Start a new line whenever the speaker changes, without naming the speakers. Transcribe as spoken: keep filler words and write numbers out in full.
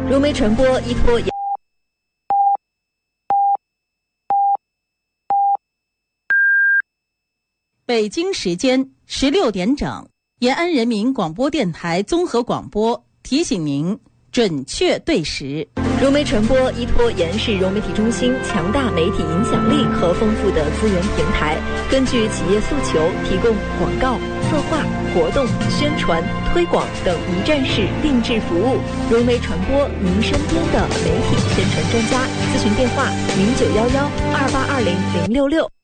融媒传播依托。
北京时间十六点整，延安人民广播电台综合广播提醒您准确对时。
融媒传播依托延安市融媒体中心强大媒体影响力和丰富的资源平台，根据企业诉求，提供广告、策划、活动、宣传、推广等一站式定制服务。融媒传播，您身边的媒体宣传专家。咨询电话：零九幺幺二八二零零六六。